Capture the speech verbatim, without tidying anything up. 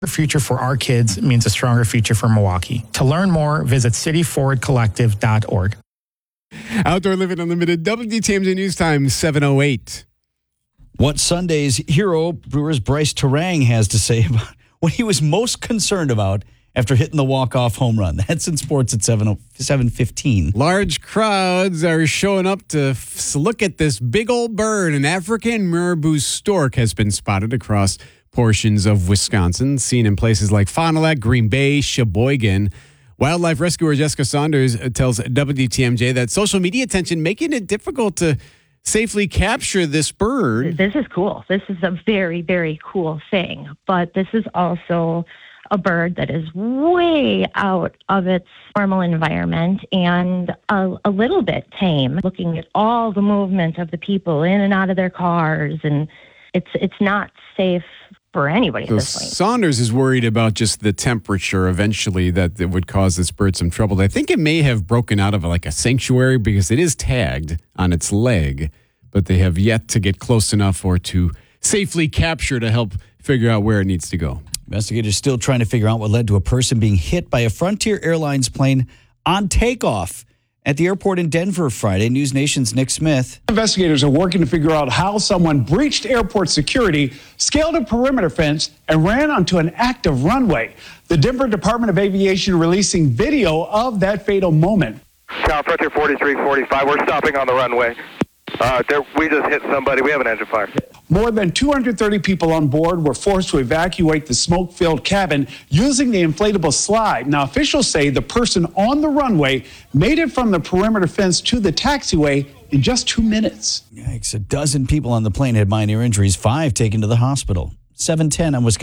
future for our kids means a stronger future for Milwaukee. To learn more, visit city ford collective dot org. Outdoor Living Unlimited, W T M J News Time, seven oh eight. What Sunday's hero, Brewers Bryce Terang, has to say about what he was most concerned about after hitting the walk-off home run. That's in sports at seven fifteen. Large crowds are showing up to f- look at this big old bird. An African marabou stork has been spotted across portions of Wisconsin, seen in places like Fond du Lac, Green Bay, Sheboygan. Wildlife rescuer Jessica Saunders tells W T M J that social media attention making it difficult to safely capture this bird. This is cool. This is a very, very cool thing. But this is also a bird that is way out of its normal environment and a, a little bit tame, looking at all the movement of the people in and out of their cars. And it's it's not safe for anybody so at this point. Saunders is worried about just the temperature eventually that, that would cause this bird some trouble. I think it may have broken out of like a sanctuary because it is tagged on its leg, but they have yet to get close enough or to safely capture to help figure out where it needs to go. Investigators still trying to figure out what led to a person being hit by a Frontier Airlines plane on takeoff at the airport in Denver Friday. News Nation's Nick Smith. Investigators are working to figure out how someone breached airport security, scaled a perimeter fence, and ran onto an active runway. The Denver Department of Aviation releasing video of that fatal moment. Town Frontier forty-three forty-five, we're stopping on the runway. Uh, there, we just hit somebody. We have an engine fire. More than two hundred thirty people on board were forced to evacuate the smoke-filled cabin using the inflatable slide. Now, officials say the person on the runway made it from the perimeter fence to the taxiway in just two minutes. Yikes. A dozen people on the plane had minor injuries, five taken to the hospital. seven ten on Wisconsin.